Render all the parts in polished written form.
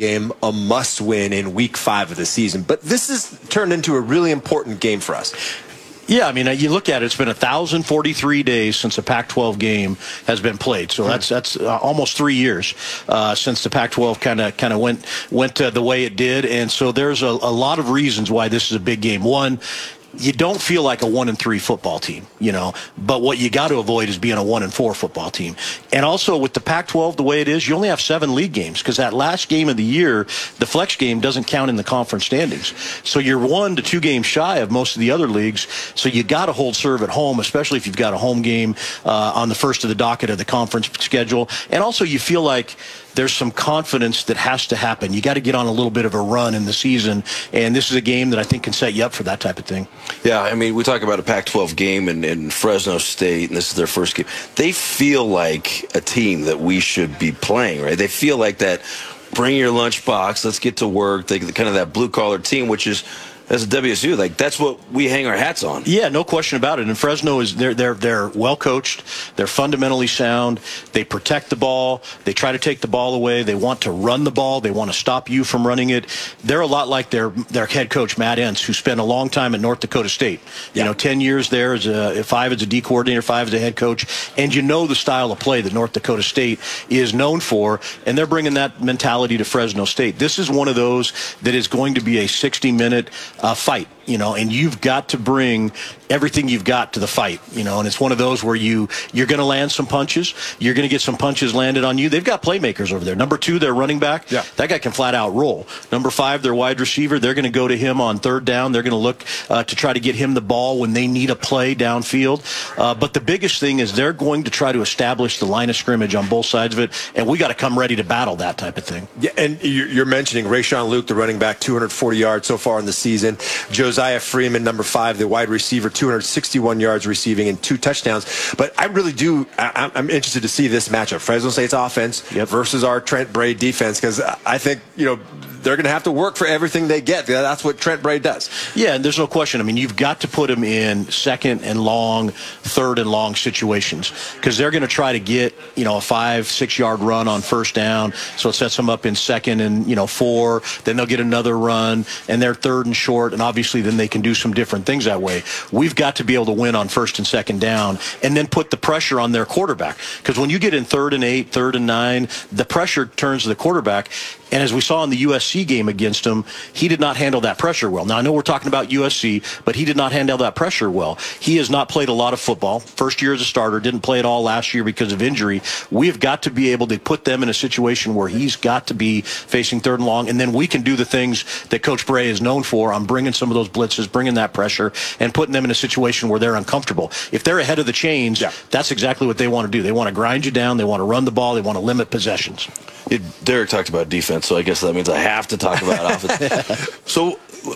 game, a must-win in Week 5 of the season. But this has turned into a really important game for us. Yeah, I mean, you look at it, it's been 1,043 days since a Pac-12 game has been played. So that's almost 3 years since the Pac-12 kind of went the way it did. And so there's a lot of reasons why this is a big game. One, you don't feel like a 1-3 football team, but what you got to avoid is being a 1-4 football team. And also with the Pac-12 the way it is, you only have 7 league games because that last game of the year, the flex game doesn't count in the conference standings. So you're 1 to 2 games shy of most of the other leagues. So you got to hold serve at home, especially if you've got a home game on the first of the docket of the conference schedule. And also you feel like there's some confidence that has to happen. You got to get on a little bit of a run in the season, and this is a game that I think can set you up for that type of thing. Yeah, I mean, we talk about a Pac-12 game in Fresno State, and this is their first game. They feel like a team that we should be playing, right? They feel like that, bring your lunchbox, let's get to work, kind of that blue-collar team, which is, as a WSU, like that's what we hang our hats on. Yeah, no question about it. And Fresno is they're well coached. They're fundamentally sound. They protect the ball. They try to take the ball away. They want to run the ball. They want to stop you from running it. They're a lot like their head coach Matt Entz, who spent a long time at North Dakota State. 10 years there as 5 as a D coordinator, 5 as a head coach, and the style of play that North Dakota State is known for. And they're bringing that mentality to Fresno State. This is one of those that is going to be a 60-minute fight, and you've got to bring everything you've got to the fight, and it's one of those where you're going to land some punches. You're going to get some punches landed on you. They've got playmakers over there. Number 2, their running back. Yeah. That guy can flat out roll. Number 5, their wide receiver. They're going to go to him on third down. They're going to look to try to get him the ball when they need a play downfield. But the biggest thing is they're going to try to establish the line of scrimmage on both sides of it, and we got to come ready to battle that type of thing. Yeah, and you're mentioning Rayshon Luke, the running back, 240 yards so far in the season. Josiah Freeman, number 5, the wide receiver, 261 yards receiving and 2 touchdowns. But I really I'm interested to see this matchup, Fresno State's offense versus our Trent Bray defense, because I think, they're going to have to work for everything they get. That's what Trent Bray does. Yeah, and there's no question. I mean, you've got to put him in second and long, third and long situations because they're going to try to get, a 5-6 yard run on first down. So it sets them up in second and, 4. Then they'll get another run, and they're third and short, and obviously then they can do some different things that way. We've got to be able to win on first and second down and then put the pressure on their quarterback because when you get in 3rd and 8, 3rd and 9, the pressure turns to the quarterback. And as we saw in the USC game against him, he did not handle that pressure well. Now, I know we're talking about USC, but he did not handle that pressure well. He has not played a lot of football. First year as a starter, didn't play at all last year because of injury. We've got to be able to put them in a situation where he's got to be facing third and long, and then we can do the things that Coach Bray is known for on bringing some of those blitzes, bringing that pressure, and putting them in a situation where they're uncomfortable. If they're ahead of the chains, that's exactly what they want to do. They want to grind you down. They want to run the ball. They want to limit possessions. Derek talked about defense, so I guess that means I have to talk about offense. So,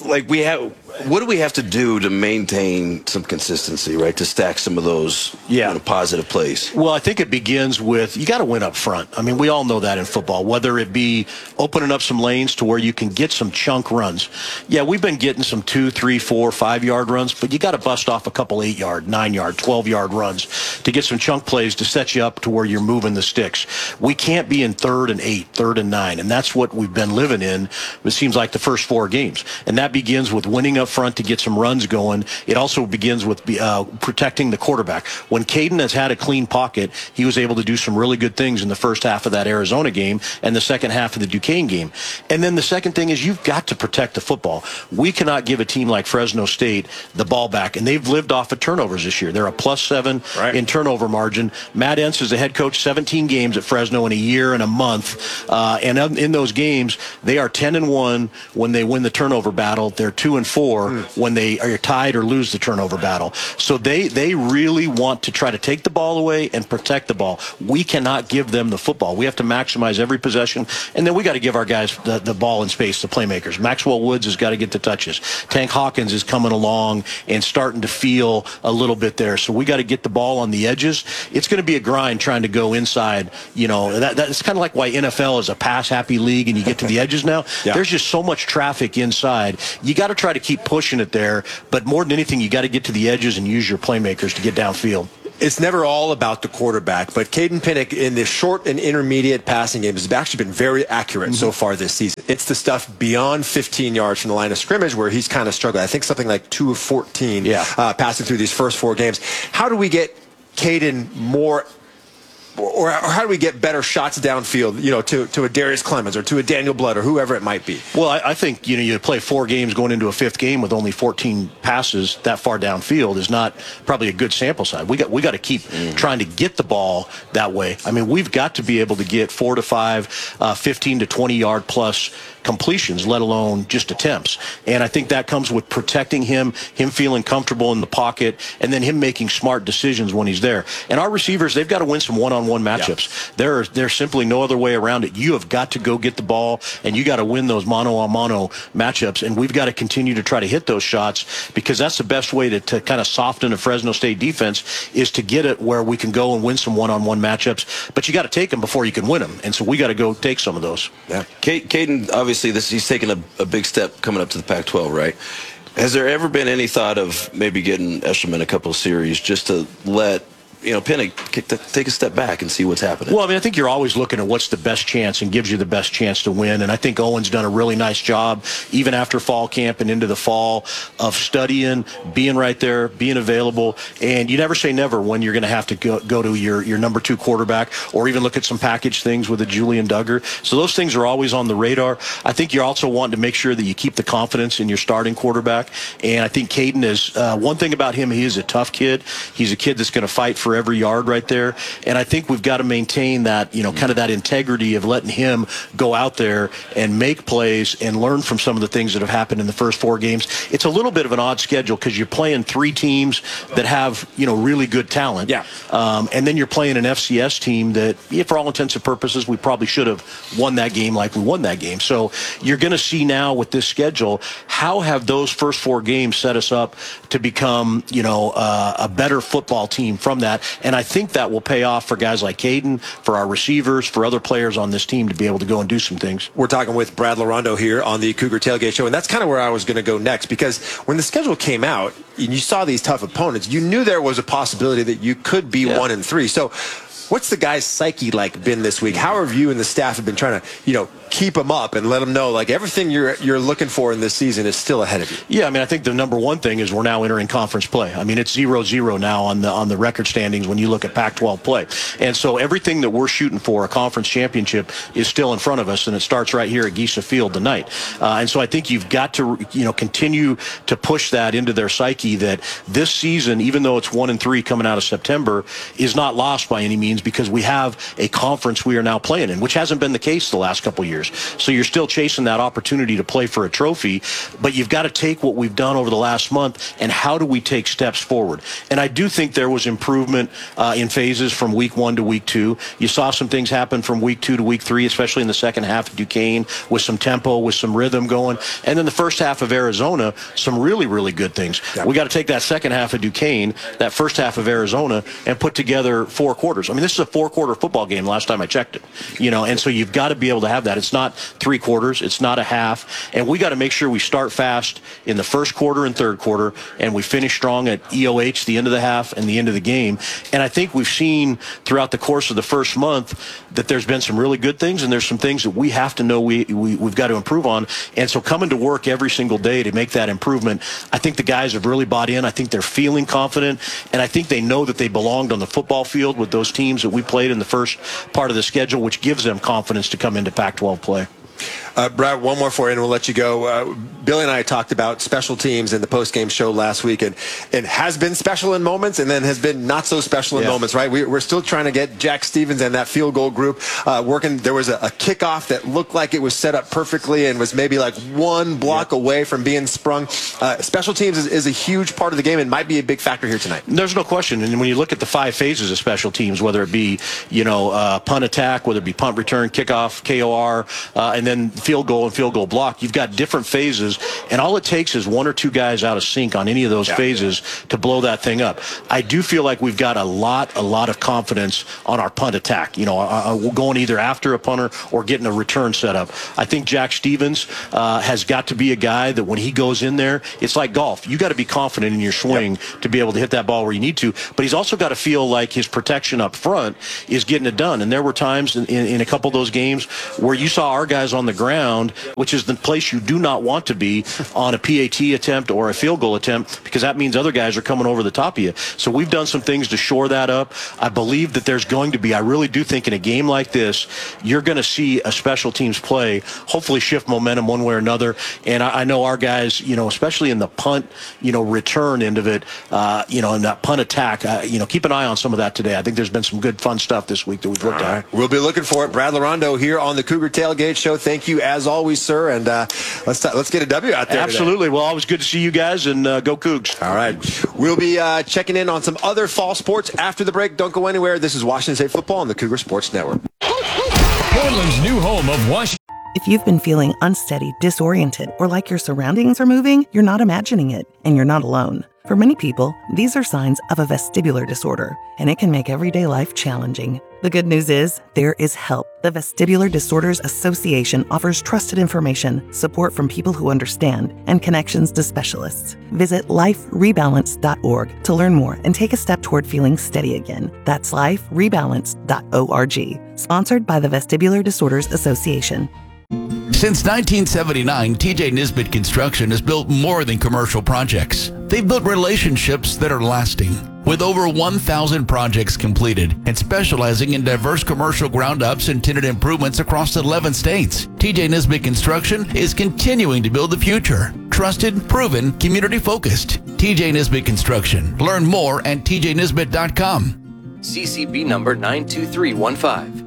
what do we have to do to maintain some consistency, right, to stack some of those positive plays? Well, I think it begins with you got to win up front. I mean, we all know that in football, whether it be opening up some lanes to where you can get some chunk runs. Yeah, we've been getting some 2, 3, 4, 5 yard runs, but you got to bust off a couple 8 yard, 9 yard, 12 yard runs to get some chunk plays to set you up to where you're moving the sticks. We can't be in 3rd and 8, 3rd and 9, and that's what we've been living in, it seems like, the first 4 games. And that begins with winning up front to get some runs going. It also begins with protecting the quarterback. When Caden has had a clean pocket, he was able to do some really good things in the first half of that Arizona game and the second half of the Duquesne game. And then the second thing is you've got to protect the football. We cannot give a team like Fresno State the ball back, and they've lived off of turnovers this year. They're a +7 in turnover margin. Matt Entz is the head coach, 17 games at Fresno in a year and a month. And in those games, they are 10-1 when they win the turnover battle. They're 2-4 when they are tied or lose the turnover battle. So they really want to try to take the ball away and protect the ball. We cannot give them the football. We have to maximize every possession, and then we got to give our guys the ball in space, the playmakers. Maxwell Woods has got to get the touches. Tank Hawkins is coming along and starting to feel a little bit there. So we got to get the ball on the edges. It's going to be a grind trying to go inside. You know, that's kind of like why NFL is a pass-happy league and you get to the edges now. There's just so much traffic inside. You got to try to keep pushing it there, but more than anything, you got to get to the edges and use your playmakers to get downfield. It's never all about the quarterback, but Caden Pinnock in the short and intermediate passing game has actually been very accurate so far this season. It's the stuff beyond 15 yards from the line of scrimmage where he's kind of struggling. I think something like 2 of 14 passing through these first 4 games. How do we get Caden more, or how do we get better shots downfield, to a Darius Clemens or to a Daniel Blood or whoever it might be? Well, I think, you play 4 games going into a 5th game with only 14 passes that far downfield is not probably a good sample size. We got to keep trying to get the ball that way. I mean, we've got to be able to get 4 to 5, 15 to 20 yard plus completions, let alone just attempts. And I think that comes with protecting him feeling comfortable in the pocket, and then him making smart decisions when he's there. And our receivers, they've got to win some one-on-one matchups. Yeah. There's simply no other way around it. You have got to go get the ball, and you got to win those mano-a-mano matchups, and we've got to continue to try to hit those shots, because that's the best way to kind of soften a Fresno State defense, is to get it where we can go and win some one-on-one matchups. But you got to take them before you can win them, and so we got to go take some of those. Yeah. Caden, obviously, he's taking a big step coming up to the Pac-12, right? Has there ever been any thought of maybe getting Eshelman a couple of series just to let Penny take a step back and see what's happening? Well, I mean, I think you're always looking at what's the best chance and gives you the best chance to win. And I think Owen's done a really nice job, even after fall camp and into the fall, of studying, being right there, being available. And you never say never when you're going to have to go to your number 2 quarterback, or even look at some package things with a Julian Duggar. So those things are always on the radar. I think you're also wanting to make sure that you keep the confidence in your starting quarterback. And I think Caden is, one thing about him, he is a tough kid. He's a kid that's going to fight for every yard right there. And I think we've got to maintain that, kind of that integrity of letting him go out there and make plays and learn from some of the things that have happened in the first 4 games. It's a little bit of an odd schedule because you're playing 3 teams that have, really good talent. Yeah. And then you're playing an FCS team that, for all intents and purposes, we probably should have won that game like we won that game. So you're going to see now with this schedule, how have those first 4 games set us up to become, a better football team from that. And I think that will pay off for guys like Caden, for our receivers, for other players on this team to be able to go and do some things. We're talking with Brad Larondo here on the Cougar Tailgate Show, and that's kind of where I was going to go next, because when the schedule came out and you saw these tough opponents, you knew there was a possibility that you could be 1-3. So what's the guy's psyche been this week? How have you and the staff have been trying to, keep them up and let them know, everything you're looking for in this season is still ahead of you? Yeah, I mean, I think the number one thing is we're now entering conference play. I mean, it's 0-0 now on the record standings when you look at Pac-12 play. And so everything that we're shooting for, a conference championship, is still in front of us, and it starts right here at Geisa Field tonight. And so I think you've got to, continue to push that into their psyche, that this season, even though it's 1-3 coming out of September, is not lost by any means, because we have a conference we are now playing in, which hasn't been the case the last couple of years. So you're still chasing that opportunity to play for a trophy, but you've got to take what we've done over the last month and how do we take steps forward. And I do think there was improvement in phases from week 1 to week 2. You saw some things happen from week 2 to week 3, especially in the second half of Duquesne, with some tempo, with some rhythm going. And then the first half of Arizona, some really, really good things. Yeah. We got to take that second half of Duquesne, that first half of Arizona, and put together 4 quarters. I mean, this is a 4-quarter football game last time I checked it. And so you've got to be able to have that. It's not 3 quarters. It's not a half. And we got to make sure we start fast in the first quarter and third quarter, and we finish strong at EOH, the end of the half and the end of the game. And I think we've seen throughout the course of the first month that there's been some really good things, and there's some things that we have to know we've got to improve on. And so coming to work every single day to make that improvement, I think the guys have really bought in. I think they're feeling confident, and I think they know that they belonged on the football field with those teams that we played in the first part of the schedule, which gives them confidence to come into Pac-12 play. Brad, one more for you, and we'll let you go. Billy and I talked about special teams in the post-game show last week, and it has been special in moments and then has been not so special in moments, right? We're still trying to get Jack Stevens and that field goal group working. There was a kickoff that looked like it was set up perfectly and was maybe like 1 block away from being sprung. Special teams is a huge part of the game and might be a big factor here tonight. There's no question. And when you look at the 5 phases of special teams, whether it be, punt attack, whether it be punt return, kickoff, KOR, and then field goal and field goal block, you've got different phases, And all it takes is one or two guys out of sync on any of those phases to blow that thing up. I do feel like we've got a lot of confidence on our punt attack. Going either after a punter or getting a return set up. I think Jack Stevens has got to be a guy that when he goes in there, it's like golf. You got to be confident in your swing to be able to hit that ball where you need to. But he's also got to feel like his protection up front is getting it done. And there were times in a couple of those games where you saw our guys on the ground, which is the place you do not want to be on a PAT attempt or a field goal attempt, because that means other guys are coming over the top of you. So we've done some things to shore that up. I believe that there's going to be, I really do think in a game like this, you're going to see a special teams play, hopefully shift momentum one way or another. And I know our guys, especially in the punt, return end of it, in that punt attack, keep an eye on some of that today. I think there's been some good fun stuff this week that we've looked at. We'll be looking for it. Brad Larondo here on the Cougar Tailgate Show. Thank you as always, sir. And let's get a W out there. Absolutely. Today. Well, always good to see you guys, and go Cougs. All right. We'll be checking in on some other fall sports after the break. Don't go anywhere. This is Washington State Football on the Cougar Sports Network. Portland's new home of Washington. If you've been feeling unsteady, disoriented, or like your surroundings are moving, you're not imagining it, and you're not alone. For many people, these are signs of a vestibular disorder, and it can make everyday life challenging. The good news is, there is help. The Vestibular Disorders Association offers trusted information, support from people who understand, and connections to specialists. Visit liferebalance.org to learn more and take a step toward feeling steady again. That's liferebalance.org. Sponsored by the Vestibular Disorders Association. Since 1979, TJ Nisbet Construction has built more than commercial projects. They've built relationships that are lasting. With over 1,000 projects completed and specializing in diverse commercial ground-ups and tenant improvements across 11 states, TJ Nisbet Construction is continuing to build the future. Trusted, proven, community-focused. TJ Nisbet Construction. Learn more at tjnisbet.com. CCB number 92315.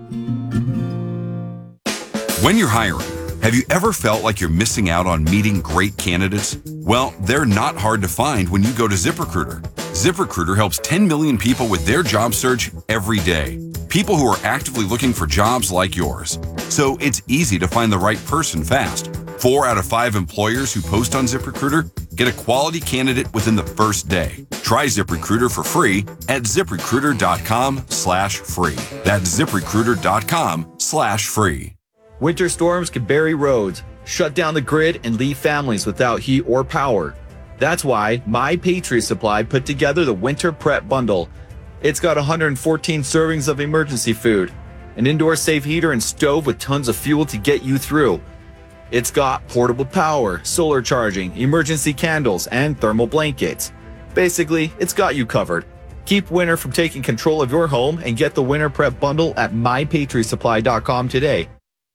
When you're hiring, have you ever felt like you're missing out on meeting great candidates? Well, they're not hard to find when you go to ZipRecruiter. ZipRecruiter helps 10 million people with their job search every day. People who are actively looking for jobs like yours. So it's easy to find the right person fast. 4 out of 5 employers who post on ZipRecruiter get a quality candidate within the first day. Try ZipRecruiter for free at ZipRecruiter.com/free. That's ZipRecruiter.com/free. Winter storms can bury roads, shut down the grid, and leave families without heat or power. That's why My Patriot Supply put together the Winter Prep Bundle. It's got 114 servings of emergency food, an indoor safe heater and stove with tons of fuel to get you through. It's got portable power, solar charging, emergency candles, and thermal blankets. Basically, it's got you covered. Keep winter from taking control of your home and get the Winter Prep Bundle at MyPatriotSupply.com today.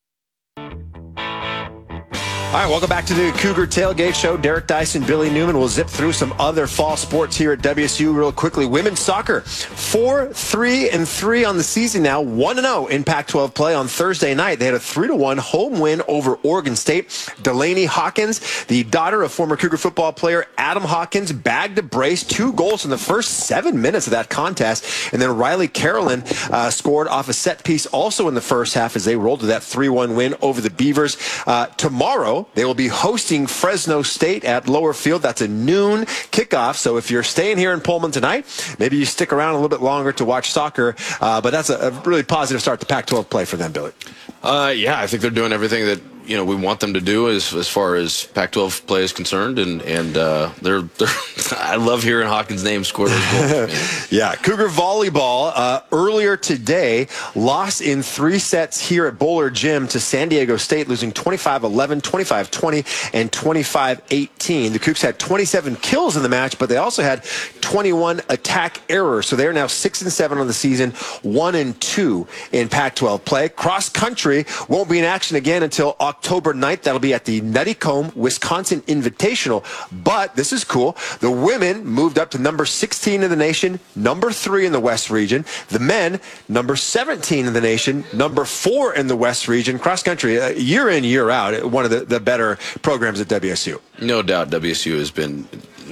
All right, welcome back to the Cougar Tailgate Show. Derek Dyson, Billy Newman. We'll zip through some other fall sports here at WSU real quickly. Women's soccer, 4-3-3 on the season now, 1-0 in Pac-12 play on Thursday night. They had a 3-1 home win over Oregon State. Delaney Hawkins, the daughter of former Cougar football player Adam Hawkins, bagged a brace, 2 goals in the first 7 minutes of that contest. And then Riley Carolyn scored off a set piece also in the first half as they rolled to that 3-1 win over the Beavers. Tomorrow, they will be hosting Fresno State at Lower Field. That's a noon kickoff. So if you're staying here in Pullman tonight, maybe you stick around a little bit longer to watch soccer. But that's a really positive start to Pac-12 play for them, Billy. Yeah, I think they're doing everything that we want them to do as far as Pac-12 play is concerned, and they're I love hearing Hawkins' name score those goals. Man. Yeah, Cougar volleyball earlier today lost in 3 sets here at Bowler Gym to San Diego State, losing 25-11, 25-20, and 25-18. The Cougs had 27 kills in the match, but they also had 21 attack errors. So they're now 6-7 on the season, 1-2 in Pac-12 play. Cross country won't be in action again until October 9th. That'll be at the Nuttycombe, Wisconsin Invitational. But this is cool. The women moved up to number 16 in the nation, number 3 in the West region. The men, number 17 in the nation, number 4 in the West region. Cross country, year in, year out, one of the better programs at WSU. No doubt WSU has been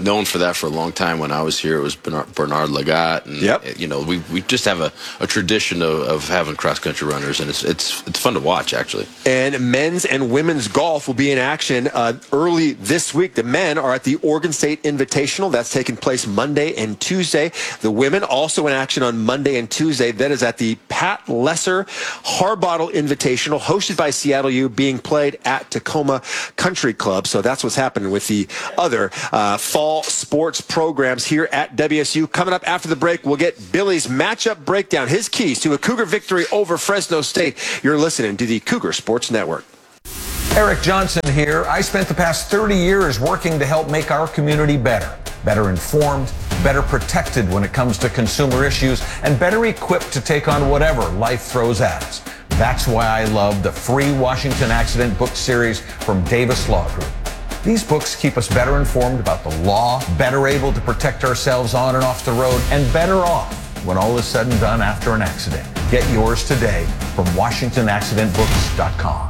known for that for a long time. When I was here, it was Bernard Lagat, and you know, we just have a tradition of having cross country runners, and it's fun to watch actually. And men's and women's golf will be in action early this week. The men are at the Oregon State Invitational. That's taking place Monday and Tuesday. The women also in action on Monday and Tuesday. That is at the Pat Lesser Harbottle Invitational, hosted by Seattle U, being played at Tacoma Country Club. So that's what's happening with the other fall sports programs here at WSU. Coming up after the break, we'll get Billy's matchup breakdown, his keys to a Cougar victory over Fresno State. You're listening to the Cougar Sports Network. Eric Johnson here. I spent the past 30 years working to help make our community better informed, better protected when it comes to consumer issues, and better equipped to take on whatever life throws at us. That's why I love the free Washington Accident book series from Davis Law Group. These books keep us better informed about the law, better able to protect ourselves on and off the road, and better off when all is said and done after an accident. Get yours today from WashingtonAccidentBooks.com.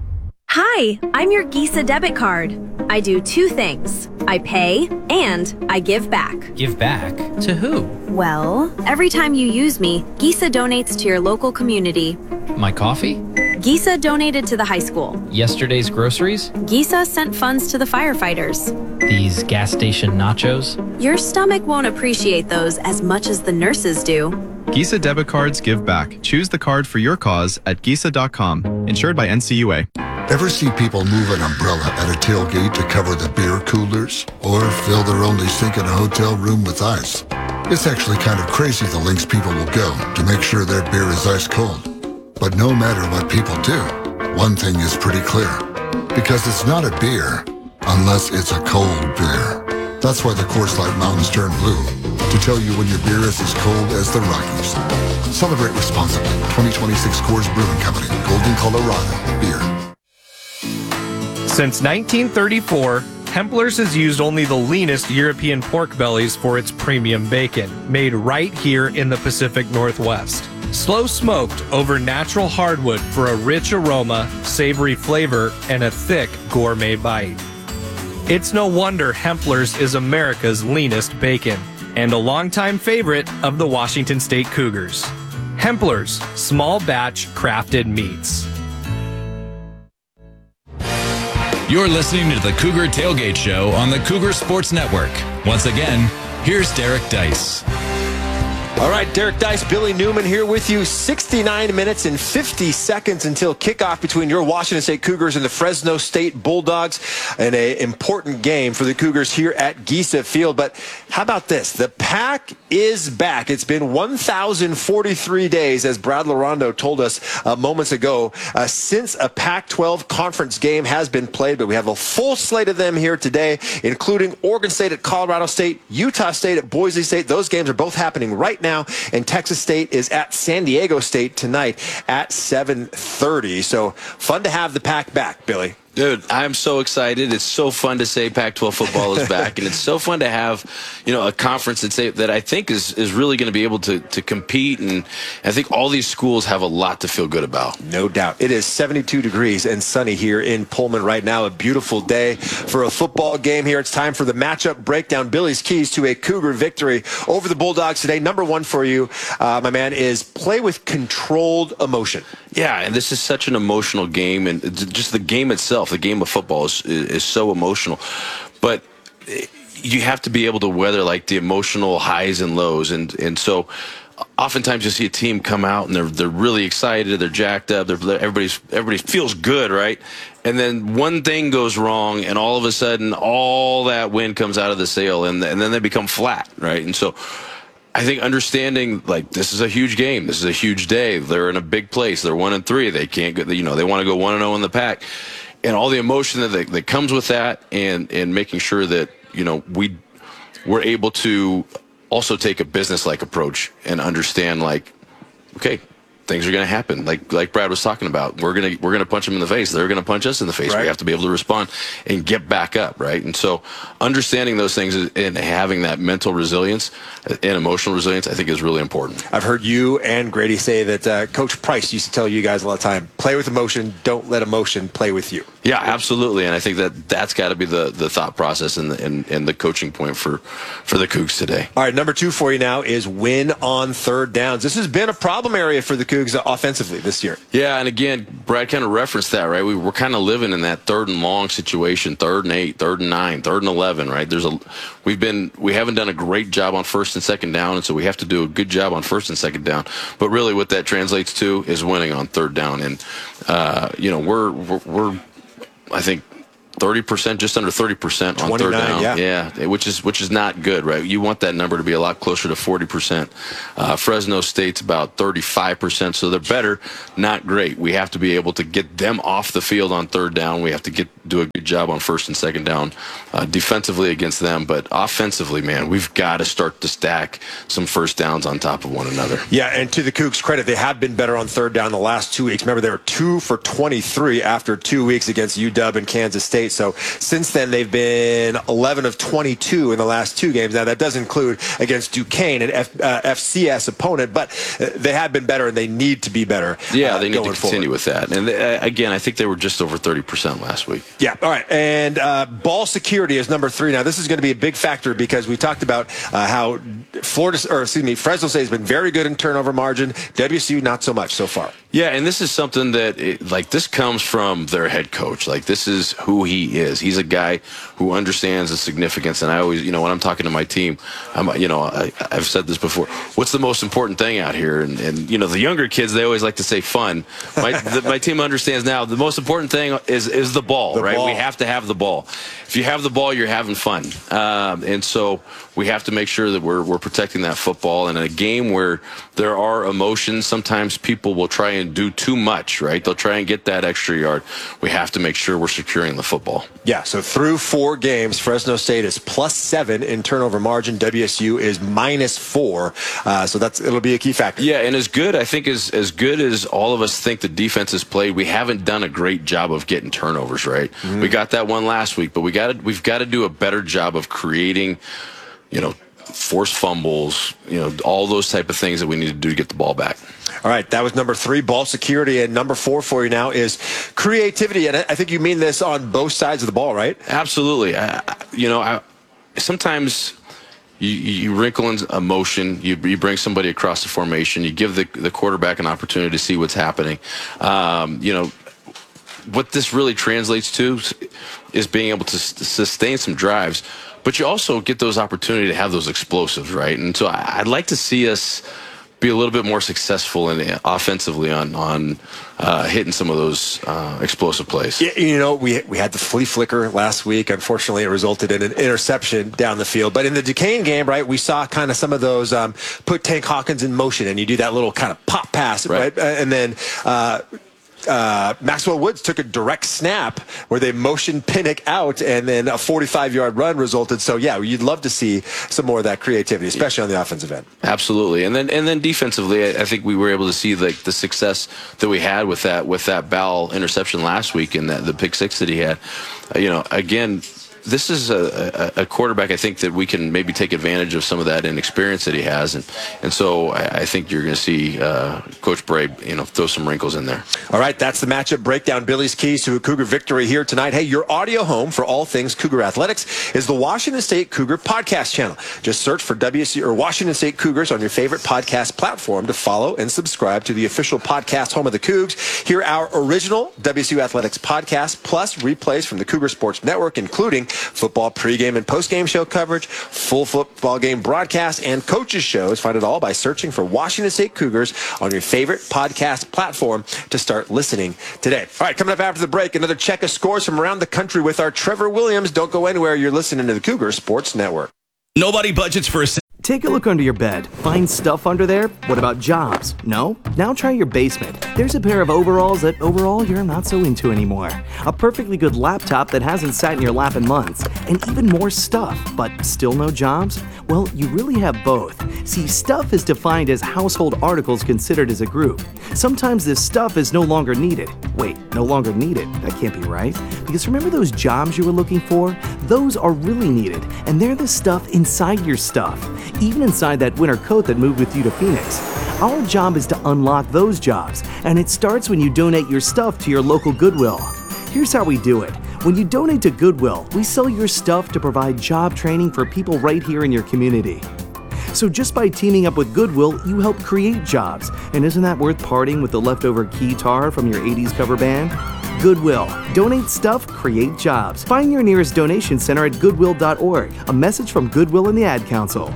Hi, I'm your Gisa debit card. I do two things. I pay and I give back. Give back? To who? Well, every time you use me, Gisa donates to your local community. My coffee? Gisa donated to the high school. Yesterday's groceries? Gisa sent funds to the firefighters. These gas station nachos? Your stomach won't appreciate those as much as the nurses do. Gisa debit cards give back. Choose the card for your cause at Gisa.com. Insured by NCUA. Ever see people move an umbrella at a tailgate to cover the beer coolers? Or fill their only sink in a hotel room with ice? It's actually kind of crazy the lengths people will go to make sure their beer is ice cold. But no matter what people do, one thing is pretty clear. Because it's not a beer unless it's a cold beer. That's why the Coors Light mountains turn blue. To tell you when your beer is as cold as the Rockies. Celebrate responsibly. 2026 Coors Brewing Company. Golden, Colorado. Beer. Since 1934, Hempler's has used only the leanest European pork bellies for its premium bacon, made right here in the Pacific Northwest. Slow smoked over natural hardwood for a rich aroma, savory flavor, and a thick gourmet bite. It's no wonder Hempler's is America's leanest bacon, and a longtime favorite of the Washington State Cougars. Hempler's, small batch crafted meats. You're listening to the Cougar Tailgate Show on the Cougar Sports Network. Once again, here's Derek Dice. All right, Derek Dice, Billy Newman here with you. 69 minutes and 50 seconds until kickoff between your Washington State Cougars and the Fresno State Bulldogs. And an important game for the Cougars here at Gisa Field. But how about this? The Pack is back. It's been 1,043 days, as Brad Larondo told us moments ago, since a Pac-12 conference game has been played. But we have a full slate of them here today, including Oregon State at Colorado State, Utah State at Boise State. Those games are both happening right now. And Texas State is at San Diego State tonight at 7:30. So fun to have the Pack back, Billy. Dude, I'm so excited. It's so fun to say Pac-12 football is back, and it's so fun to have, you know, a conference that I think is really going to be able to compete, and I think all these schools have a lot to feel good about. No doubt. It is 72 degrees and sunny here in Pullman right now. A beautiful day for a football game here. It's time for the matchup breakdown. Billy's keys to a Cougar victory over the Bulldogs today. Number one for you, my man, is play with controlled emotion. Yeah, and this is such an emotional game, and just the game itself, the game of football is so emotional. But you have to be able to weather like the emotional highs and lows, and so oftentimes you see a team come out and they're really excited, they're jacked up, everybody feels good, right? And then one thing goes wrong, and all of a sudden all that wind comes out of the sail, and then they become flat, right? And so I think understanding, like, this is a huge game. This is a huge day. They're in a big place. They're 1-3. They can't go, you know, they want to go 1-0 in the Pac. And all the emotion that comes with that, and making sure that, you know, we're able to also take a business-like approach and understand, like, okay, things are going to happen. Like Brad was talking about, we're gonna punch them in the face. They're going to punch us in the face. Right. We have to be able to respond and get back up, right? And so understanding those things and having that mental resilience and emotional resilience, I think, is really important. I've heard you and Grady say that Coach Price used to tell you guys a lot of time, play with emotion, don't let emotion play with you. Yeah, absolutely. And I think that's got to be the thought process and the coaching point for the Cougs today. All right, number 2 for you now is win on third downs. This has been a problem area for the Cougs offensively this year. Yeah, and again, Brad kind of referenced that, right? We're kind of living in that 3rd and long situation, 3rd and 8, 3rd and 9, 3rd and 11, right? We haven't done a great job on 1st and 2nd down, and so we have to do a good job on 1st and 2nd down. But really, what that translates to is winning on 3rd down, and we're I think 30%, just under 30% on 3rd down. Yeah, which is not good, right? You want that number to be a lot closer to 40%. Fresno State's about 35%, so they're better, not great. We have to be able to get them off the field on 3rd down. We have to do a good job on 1st and 2nd down defensively against them, but offensively, man, we've got to start to stack some 1st downs on top of one another. Yeah, and to the Cougs' credit, they have been better on 3rd down the last 2 weeks. Remember, they were 2 for 23 after 2 weeks against UW and Kansas State. So since then, they've been 11 of 22 in the last 2 games. Now, that does include against Duquesne, an FCS opponent, but they have been better, and they need to be better. Yeah, they need to continue forward with that. And again, I think they were just over 30% last week. Yeah, all right. And ball security is number 3. Now, this is going to be a big factor because we talked about how Fresno State has been very good in turnover margin. WSU, not so much so far. Yeah, and this is something that, this comes from their head coach. This is who he is. He's a guy who understands the significance. And I always, when I'm talking to my team, I've said this before. What's the most important thing out here? And the younger kids, they always like to say fun. My team understands now the most important thing is the ball, right? We have to have the ball. If you have the ball, you're having fun. And so we have to make sure that we're protecting that football. And in a game where there are emotions, sometimes people will try and do too much, right? They'll try and get that extra yard. We have to make sure we're securing the football. Yeah, so through 4 games, Fresno State is +7 in turnover margin. WSU is -4. So it'll be a key factor. Yeah, and as good as all of us think the defense has played, we haven't done a great job of getting turnovers, right? We got that one last week, but we've got to do a better job of creating, forced fumbles, all those type of things that we need to do to get the ball back. All right, that was number 3, ball security, and number 4 for you now is creativity. And I think you mean this on both sides of the ball, right? Absolutely. Sometimes you wrinkle in emotion. You bring somebody across the formation. You give the quarterback an opportunity to see what's happening. What this really translates to is being able to sustain some drives, but you also get those opportunity to have those explosives, right? And so I'd like to see us be a little bit more successful offensively on hitting some of those explosive plays. Yeah, we had the flea flicker last week. Unfortunately, it resulted in an interception down the field. But in the Duquesne game, right, we saw kind of some of those put Tank Hawkins in motion, and you do that little kind of pop pass, right? And then Maxwell Woods took a direct snap where they motioned Pinnock out, and then a 45-yard run resulted. So, yeah, you'd love to see some more of that creativity, especially on the offensive end. Absolutely. And then defensively, I think we were able to see the success that we had with that Bell interception last week and the pick 6 that he had. Again, this is a quarterback, I think, that we can maybe take advantage of some of that inexperience that he has. And so I think you're going to see Coach Bray, throw some wrinkles in there. All right, that's the matchup breakdown. Billy's keys to a Cougar victory here tonight. Hey, your audio home for all things Cougar athletics is the Washington State Cougar podcast channel. Just search for WSU or Washington State Cougars on your favorite podcast platform to follow and subscribe to the official podcast home of the Cougs. Hear our original WSU Athletics podcast, plus replays from the Cougar Sports Network, including football pregame and postgame show coverage, full football game broadcast, and coaches shows. Find it all by searching for Washington State Cougars on your favorite podcast platform to start listening today. All right, coming up after the break, another check of scores from around the country with our Trevor Williams. Don't go anywhere. You're listening to the Cougar Sports Network. Nobody budgets for a Take a look under your bed. Find stuff under there? What about jobs? No? Now try your basement. There's a pair of overalls that overall you're not so into anymore. A perfectly good laptop that hasn't sat in your lap in months. And even more stuff, but still no jobs? Well, you really have both. See, stuff is defined as household articles considered as a group. Sometimes this stuff is no longer needed. Wait, no longer needed? That can't be right. Because remember those jobs you were looking for? Those are really needed, and they're the stuff inside your stuff. Even inside that winter coat that moved with you to Phoenix. Our job is to unlock those jobs, and it starts when you donate your stuff to your local Goodwill. Here's how we do it. When you donate to Goodwill, we sell your stuff to provide job training for people right here in your community. So just by teaming up with Goodwill, you help create jobs. And isn't that worth parting with the leftover keytar from your 80s cover band? Goodwill. Donate stuff, create jobs. Find your nearest donation center at goodwill.org. A message from Goodwill and the Ad Council.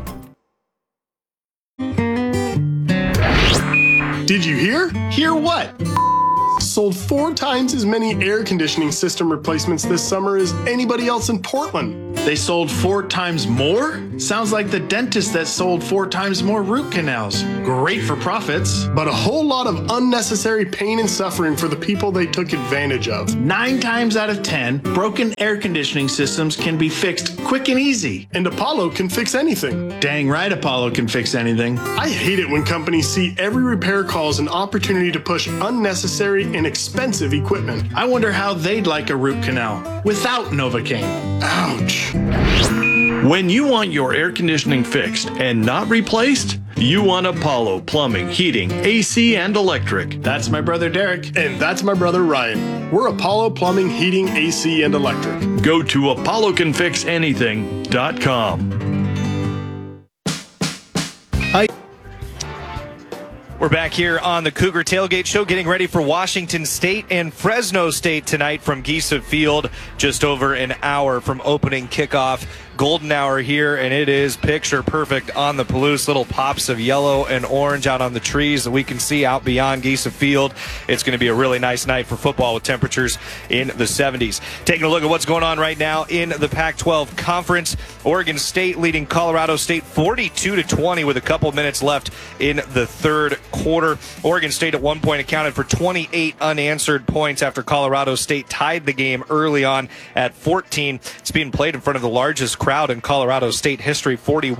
Did you hear? Hear what? Sold 4 times as many air conditioning system replacements this summer as anybody else in Portland. They sold 4 times more? Sounds like the dentist that sold 4 times more root canals. Great for profits. But a whole lot of unnecessary pain and suffering for the people they took advantage of. 9 times out of 10, broken air conditioning systems can be fixed quick and easy. And Apollo can fix anything. Dang right Apollo can fix anything. I hate it when companies see every repair call as an opportunity to push unnecessary and expensive equipment. I wonder how they'd like a root canal without Novocaine. Ouch. When you want your air conditioning fixed and not replaced, you want Apollo Plumbing, Heating, AC, and Electric. That's my brother Derek. And that's my brother Ryan. We're Apollo Plumbing, Heating, AC, and Electric. Go to ApolloCanFixAnything.com. We're back here on the Cougar Tailgate Show, getting ready for Washington State and Fresno State tonight from Giesa Field, just over an hour from opening kickoff. Golden hour here, and it is picture perfect on the Palouse. Little pops of yellow and orange out on the trees that we can see out beyond Giesa Field. It's going to be a really nice night for football with temperatures in the 70s. Taking a look at what's going on right now in the Pac-12 Conference. Oregon State leading Colorado State 42-20 with a couple minutes left in the third quarter. Oregon State at one point accounted for 28 unanswered points after Colorado State tied the game early on at 14. It's being played in front of the largest crowd in Colorado State history,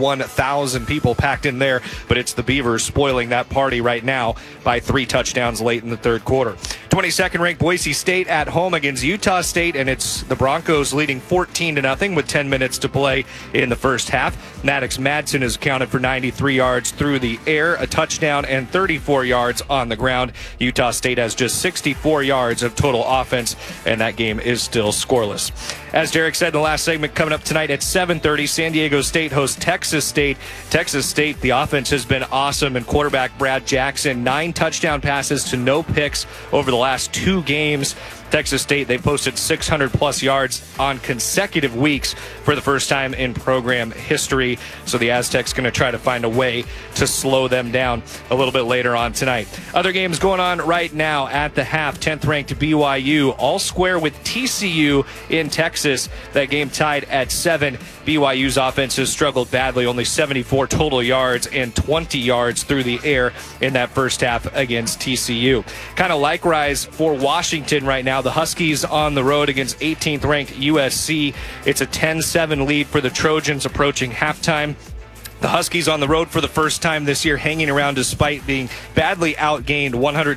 41,000 people packed in there, but it's the Beavers spoiling that party right now by 3 touchdowns late in the third quarter. 22nd ranked Boise State at home against Utah State, and it's the Broncos leading 14-0 with 10 minutes to play in the first half. Maddox Madsen has accounted for 93 yards through the air, a touchdown, and 34 yards on the ground. Utah State has just 64 yards of total offense, and that game is still scoreless. As Derek said in the last segment, coming up tonight at 7:30, San Diego State hosts Texas State. Texas State, the offense has been awesome, and quarterback Brad Jackson, 9 touchdown passes to no picks over the last 2 games. Texas State, they posted 600-plus yards on consecutive weeks for the first time in program history. So the Aztecs going to try to find a way to slow them down a little bit later on tonight. Other games going on right now at the half. 10th-ranked BYU all square with TCU in Texas. That game tied at 7. BYU's offense has struggled badly, only 74 total yards and 20 yards through the air in that first half against TCU. Kind of likewise for Washington right now. The Huskies on the road against 18th-ranked USC. It's a 10-7 lead for the Trojans approaching halftime. The Huskies on the road for the first time this year, hanging around despite being badly outgained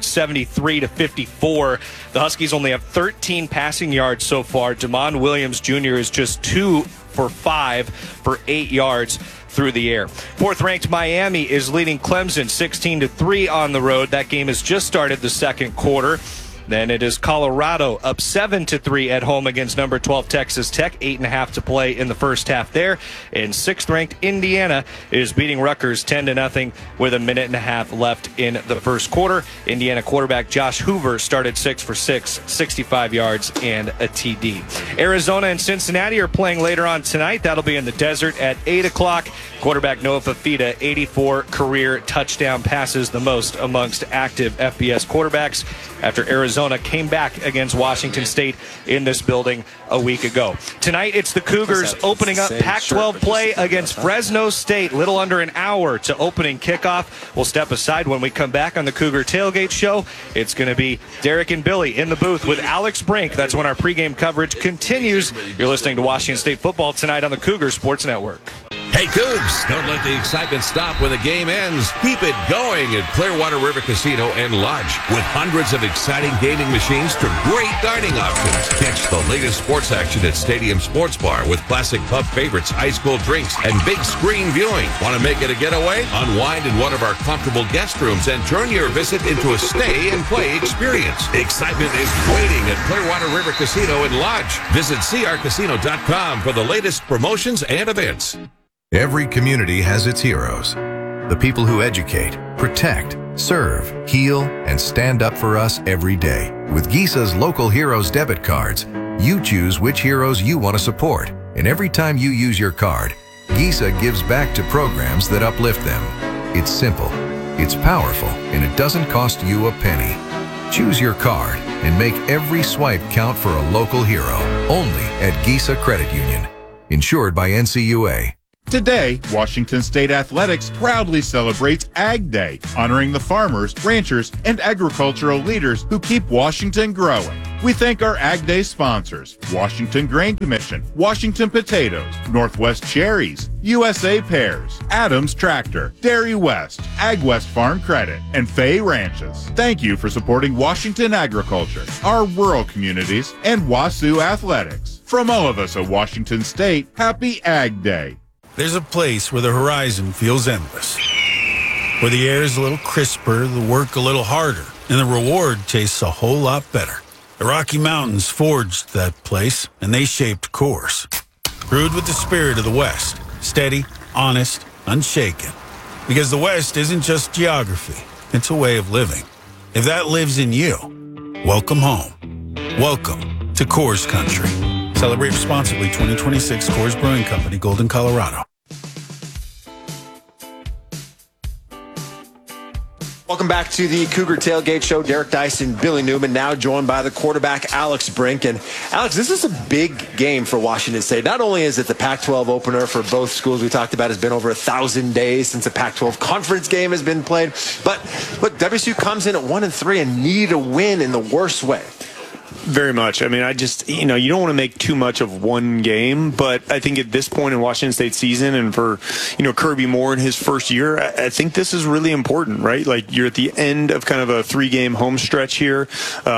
173-54. The Huskies only have 13 passing yards so far. Damon Williams Jr. is just 2 for 5 for 8 yards through the air. 4th-ranked Miami is leading Clemson 16-3 on the road. That game has just started the second quarter. Then it is Colorado up 7-3 at home against number 12 Texas Tech. 8.5 to play in the first half there. And 6th-ranked Indiana is beating Rutgers 10-0 with a minute and a half left in the first quarter. Indiana quarterback Josh Hoover started 6 for 6, 65 yards and a TD. Arizona and Cincinnati are playing later on tonight. That'll be in the desert at 8 o'clock. Quarterback Noah Fafita, 84 career touchdown passes, the most amongst active FBS quarterbacks. After Arizona Arizona came back against Washington State in this building a week ago. Tonight, it's the Cougars opening up Pac-12 play against Fresno State. Little under an hour to opening kickoff. We'll step aside when we come back on the Cougar Tailgate Show. It's going to be Derek and Billy in the booth with Alex Brink. That's when our pregame coverage continues. You're listening to Washington State football tonight on the Cougar Sports Network. Hey, Cougs, don't let the excitement stop when the game ends. Keep it going at Clearwater River Casino and Lodge. With hundreds of exciting gaming machines to great dining options. Catch the latest sports action at Stadium Sports Bar with classic pub favorites, ice cold drinks, and big screen viewing. Want to make it a getaway? Unwind in one of our comfortable guest rooms and turn your visit into a stay and play experience. Excitement is waiting at Clearwater River Casino and Lodge. Visit crcasino.com for the latest promotions and events. Every community has its heroes. The people who educate, protect, serve, heal, and stand up for us every day. With Gisa's Local Heroes debit cards, you choose which heroes you want to support. And every time you use your card, Gisa gives back to programs that uplift them. It's simple, it's powerful, and it doesn't cost you a penny. Choose your card and make every swipe count for a local hero. Only at Gisa Credit Union. Insured by NCUA. Today, Washington State Athletics proudly celebrates Ag Day, honoring the farmers, ranchers, and agricultural leaders who keep Washington growing. We thank our Ag Day sponsors, Washington Grain Commission, Washington Potatoes, Northwest Cherries, USA Pears, Adams Tractor, Dairy West, Ag West Farm Credit, and Fay Ranches. Thank you for supporting Washington agriculture, our rural communities, and WASU athletics. From all of us at Washington State, happy Ag Day. There's a place where the horizon feels endless, where the air is a little crisper, the work a little harder, and the reward tastes a whole lot better. The Rocky Mountains forged that place, and they shaped course. Brewed with the spirit of the West, steady, honest, unshaken. Because the West isn't just geography, it's a way of living. If that lives in you, welcome home. Welcome to Coors Country. Celebrate responsibly. 2026 Coors Brewing Company, Golden, Colorado. Welcome back to the Cougar Tailgate Show. Derek Dyson, Billy Newman, now joined by the quarterback, Alex Brink. And Alex, this is a big game for Washington State. Not only is it the Pac-12 opener for both schools we talked about, has been over 1,000 days since a Pac-12 conference game has been played. But look, WSU comes in at 1-3 and need a win in the worst way. Very much. I mean, you don't want to make too much of one game, but I think at this point in Washington State's season and for, Kirby Moore in his first year, I think this is really important, right? Like, you're at the end of kind of a 3-game home stretch here.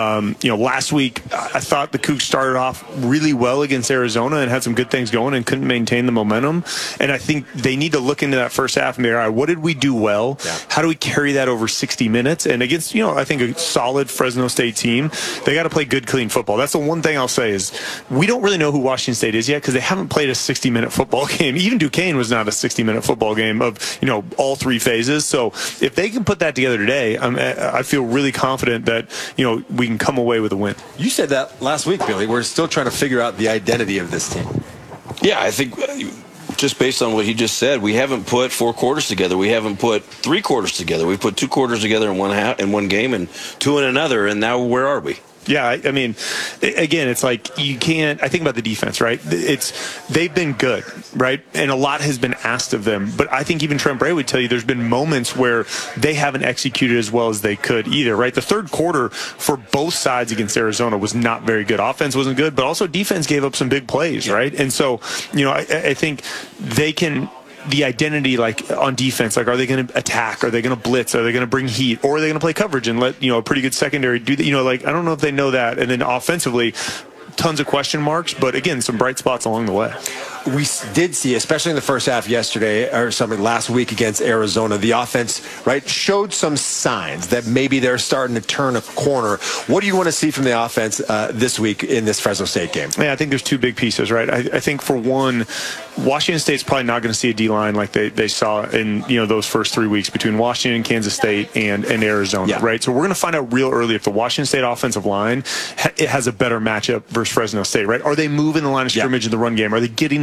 Last week, I thought the Cougs started off really well against Arizona and had some good things going and couldn't maintain the momentum. And I think they need to look into that first half and be, all right, what did we do well? Yeah. How do we carry that over 60 minutes? And against, I think a solid Fresno State team, they got to play good, clean football. That's the one thing I'll say is we don't really know who Washington State is yet because they haven't played a 60-minute football game. Even Duquesne was not a 60-minute football game of, all 3 phases. So if they can put that together today, I feel really confident that, we can come away with a win. You said that last week, Billy. We're still trying to figure out the identity of this team. Yeah, I think just based on what he just said, we haven't put 4 quarters together. We haven't put 3 quarters together. We put 2 quarters together in one game and 2 in another. And now where are we? Yeah, I mean, again, it's like you can't. I think about the defense, right? They've been good, right? And a lot has been asked of them. But I think even Trent Bray would tell you there's been moments where they haven't executed as well as they could either, right? The third quarter for both sides against Arizona was not very good. Offense wasn't good, but also defense gave up some big plays, right? And so, I think they can. The identity, like on defense, like are they going to attack? Are they going to blitz? Are they going to bring heat? Or are they going to play coverage and let a pretty good secondary do that? I don't know if they know that. And then offensively, tons of question marks, but again, some bright spots along the way. We did see, especially in the first half last week against Arizona, the offense, right, showed some signs that maybe they're starting to turn a corner. What do you want to see from the offense this week in this Fresno State game? Yeah, I think there's 2 big pieces, right? I think for one, Washington State's probably not going to see a D-line like they saw in those first 3 weeks between Washington, Kansas State, and Arizona, right? So we're going to find out real early if the Washington State offensive line it has a better matchup versus Fresno State, right? Are they moving the line of scrimmage in the run game? Are they getting to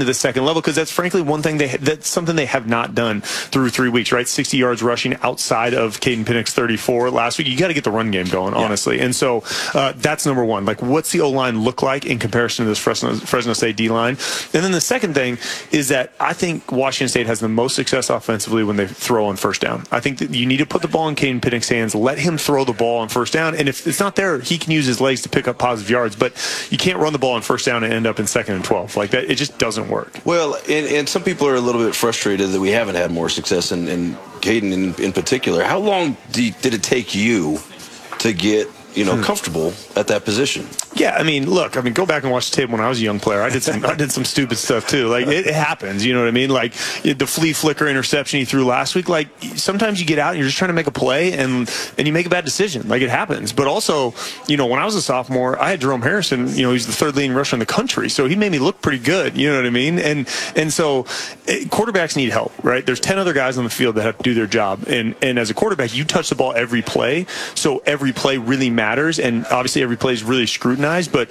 the second level, because that's frankly one thing that's something they have not done through 3 weeks, right? 60 yards rushing outside of Caden Pinnock's 34 last week. You got to get the run game going, honestly. And so that's number one. Like, what's the O-line look like in comparison to this Fresno State D-line? And then the second thing is that I think Washington State has the most success offensively when they throw on first down. I think that you need to put the ball in Caden Pinnock's hands, let him throw the ball on first down, and if it's not there, he can use his legs to pick up positive yards, but you can't run the ball on first down and end up in 2nd and 12. Like that, it just doesn't work. Well, and some people are a little bit frustrated that we haven't had more success, and Caden in particular. How long did it take you to get comfortable at that position? Yeah, I mean, look, go back and watch the tape when I was a young player. I did some stupid stuff too. Like, it happens, you know what I mean? Like the flea flicker interception he threw last week. Like, sometimes you get out and you're just trying to make a play and you make a bad decision. Like, it happens. But also, when I was a sophomore, I had Jerome Harrison. He's the 3rd leading rusher in the country, so he made me look pretty good. You know what I mean? And so quarterbacks need help, right? There's 10 other guys on the field that have to do their job, and as a quarterback, you touch the ball every play, so every play really matters, and obviously every play is really scrutinized. But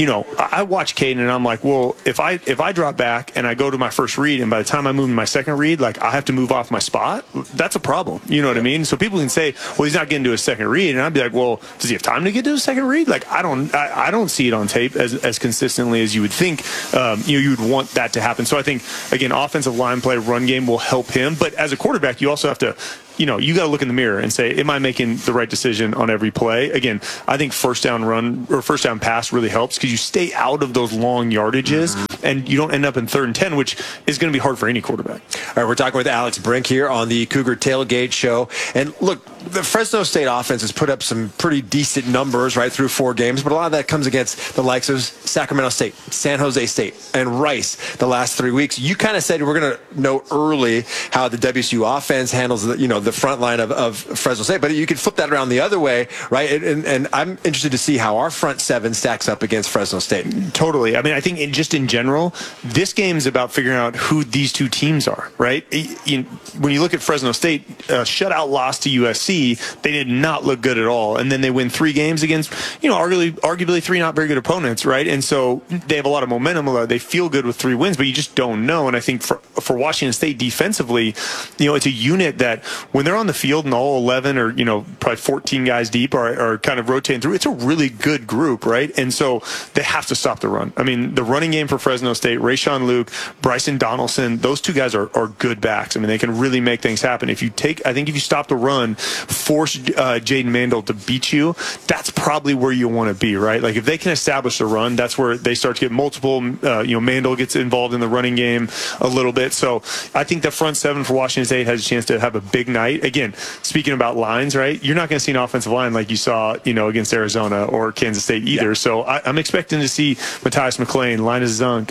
I watch Caden and I'm like, well, if I drop back and I go to my first read, and by the time I move to my second read, like, I have to move off my spot, that's a problem. You know what I mean? So people can say, well, he's not getting to a second read, and I'd be like, well, does he have time to get to a second read? Like, I don't see it on tape as consistently as you would think. You would want that to happen. So I think, again, offensive line play, run game will help him. But as a quarterback, you also have to, you got to look in the mirror and say, am I making the right decision on every play? Again, I think first down run or first down pass really helps, because you stay out of those long yardages and you don't end up in 3rd and 10, which is going to be hard for any quarterback. All right, we're talking with Alex Brink here on the Cougar Tailgate Show. And look, the Fresno State offense has put up some pretty decent numbers right through 4 games, but a lot of that comes against the likes of Sacramento State, San Jose State, and Rice the last 3 weeks. You kind of said we're going to know early how the WSU offense handles the front line of Fresno State, but you can flip that around the other way, right? And I'm interested to see how our front 7 stacks up against Fresno State. Totally. I mean, I think just in general, this game is about figuring out who these two teams are, right? When you look at Fresno State, shutout loss to USC, they did not look good at all. And then they win 3 games against, arguably 3 not very good opponents, right? And so they have a lot of momentum. They feel good with 3 wins, but you just don't know. And I think for Washington State defensively, it's a unit that when they're on the field and all 11 or, probably 14 guys deep are kind of rotating through, it's a really good group, right? And so they have to stop the run. I mean, the running game for Fresno State, Rayshawn Luke, Bryson Donaldson, those 2 guys are good backs. I mean, they can really make things happen. I think if you stop the run, force Jaden Mandel to beat you, that's probably where you want to be, right? Like, if they can establish the run, that's where they start to get multiple, Mandel gets involved in the running game a little bit. So I think the front 7 for Washington State has a chance to have a big night. Again, speaking about lines, right? You're not going to see an offensive line like you saw, against Arizona or Kansas State either. Yeah. So I'm expecting to see Matthias McClain, Linus Zunk,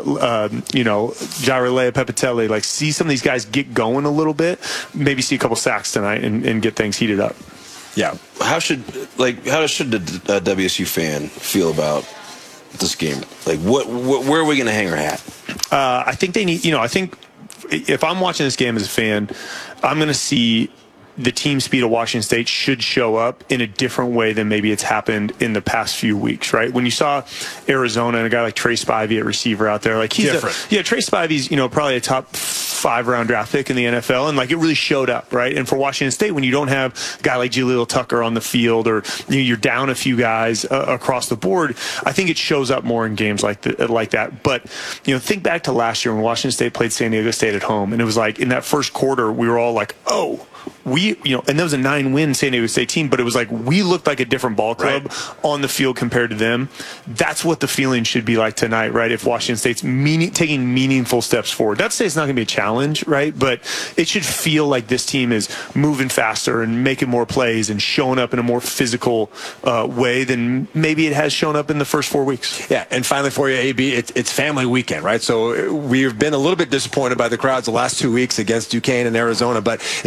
Jairalea Pepitelli, like, see some of these guys get going a little bit, maybe see a couple sacks tonight and get things heated up. Yeah. How should the WSU fan feel about this game? Like, where are we going to hang our hat? I think they need, I think if I'm watching this game as a fan, I'm going to see the team speed of Washington State should show up in a different way than maybe it's happened in the past few weeks, right? When you saw Arizona and a guy like Trey Spivey at receiver out there, like, he's different. Trey Spivey's, probably a top 5 round draft pick in the NFL, and like, it really showed up, right? And for Washington State, when you don't have a guy like Jaleel Tucker on the field, or you're down a few guys across the board, I think it shows up more in games like that. But think back to last year when Washington State played San Diego State at home, and it was like, in that first quarter, we were all like, oh, and that was a 9-win San Diego State team, but it was like, we looked like a different ball club on the field compared to them. That's what the feeling should be like tonight, right? If Washington State's taking meaningful steps forward. Not to say it's not going to be a challenge, right? But it should feel like this team is moving faster and making more plays and showing up in a more physical way than maybe it has shown up in the first 4 weeks. Yeah, and finally for you, AB, it's family weekend, right? So we've been a little bit disappointed by the crowds the last 2 weeks against Duquesne and Arizona, but it just seems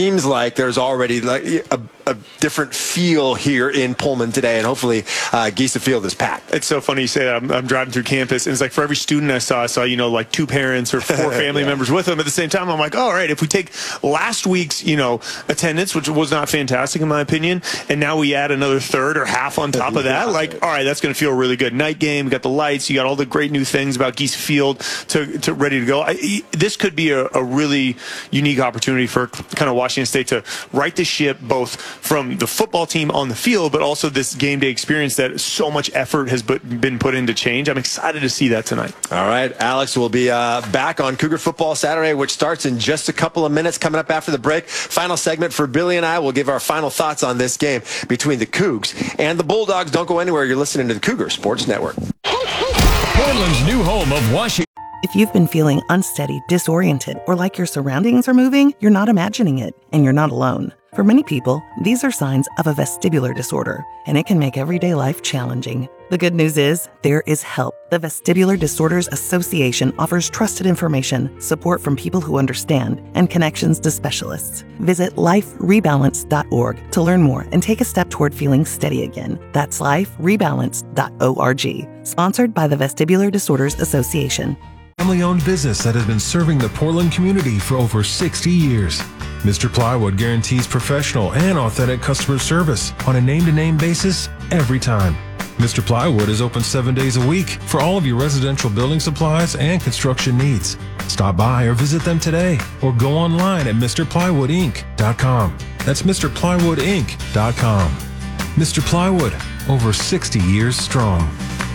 seems like there's already like a different feel here in Pullman today, and hopefully Giesa Field is packed. It's so funny you say that. I'm driving through campus, and it's like for every student I saw like 2 parents or 4 family members with them at the same time. I'm like, all right, if we take last week's attendance, which was not fantastic in my opinion, and now we add another third or half on top of that, like, all right, that's going to feel really good. Night game, you got the lights, you got all the great new things about Giesa Field to ready to go. This could be a really unique opportunity for kind of Washington State to right the ship, both from the football team on the field, but also this game day experience that so much effort has been put into change. I'm excited to see that tonight. All right, Alex will be back on Cougar Football Saturday, which starts in just a couple of minutes coming up after the break. Final segment for Billy and I. We'll give our final thoughts on this game between the Cougs and the Bulldogs. Don't go anywhere. You're listening to the Cougar Sports Network. Portland's new home of Washington. If you've been feeling unsteady, disoriented, or like your surroundings are moving, you're not imagining it, and you're not alone. For many people, these are signs of a vestibular disorder, and it can make everyday life challenging. The good news is, there is help. The Vestibular Disorders Association offers trusted information, support from people who understand, and connections to specialists. Visit liferebalance.org to learn more and take a step toward feeling steady again. That's liferebalance.org. Sponsored by the Vestibular Disorders Association. Family-owned business that has been serving the Portland community for over 60 years. Mr. Plywood guarantees professional and authentic customer service on a name-to-name basis every time. Mr. Plywood is open 7 days a week for all of your residential building supplies and construction needs. Stop by or visit them today or go online at MrPlywoodInc.com. That's MrPlywoodInc.com. Mr. Plywood, over 60 years strong.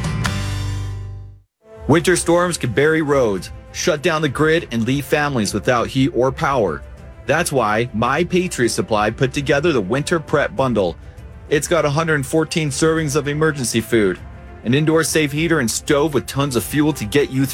Winter storms can bury roads, shut down the grid, and leave families without heat or power. That's why My Patriot Supply put together the Winter Prep Bundle. It's got 114 servings of emergency food, an indoor safe heater and stove with tons of fuel to get you through